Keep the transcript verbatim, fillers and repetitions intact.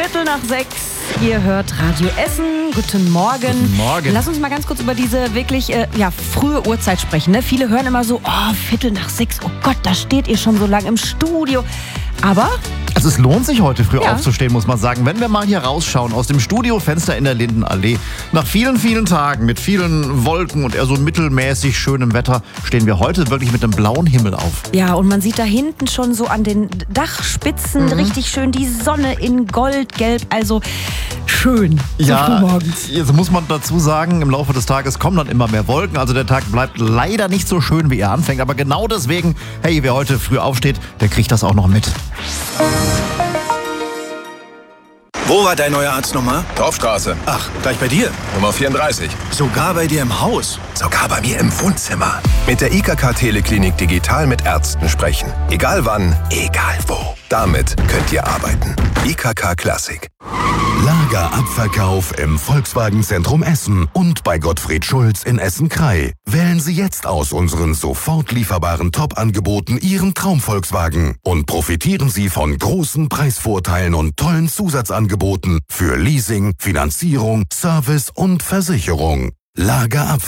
Viertel nach sechs. Ihr hört Radio Essen. Guten Morgen. Guten Morgen. Lass uns mal ganz kurz über diese wirklich äh, ja, frühe Uhrzeit sprechen. Ne? Viele hören immer so, oh, Viertel nach sechs. Oh Gott, da steht ihr schon so lange im Studio. Aber... Also es lohnt sich heute früh Ja. aufzustehen, muss man sagen. Wenn wir mal hier rausschauen aus dem Studiofenster in der Lindenallee, nach vielen, vielen Tagen mit vielen Wolken und eher so mittelmäßig schönem Wetter, stehen wir heute wirklich mit einem blauen Himmel auf. Ja, und man sieht da hinten schon so an den Dachspitzen richtig schön die Sonne in Goldgelb. Also schön. So früh morgens. jetzt muss man dazu sagen, im Laufe des Tages kommen dann immer mehr Wolken. Also der Tag bleibt leider nicht so schön, wie er anfängt. Aber genau deswegen, hey, wer heute früh aufsteht, der kriegt das auch noch mit. Wo war dein neuer Arzt nochmal? Dorfstraße, Ach, gleich bei dir. Nummer vierunddreißig. Sogar bei dir im Haus. Sogar bei mir im Wohnzimmer. Mit der I K K Teleklinik digital mit Ärzten sprechen. Egal wann, egal wo. Damit könnt ihr arbeiten. I K K Klassik. Lagerabverkauf im Volkswagen-Zentrum Essen und bei Gottfried Schulz in Essen-Krei. Wählen Sie jetzt aus unseren sofort lieferbaren Top-Angeboten Ihren Traum-Volkswagen und profitieren Sie von großen Preisvorteilen und tollen Zusatzangeboten für Leasing, Finanzierung, Service und Versicherung. Lagerabverkauf.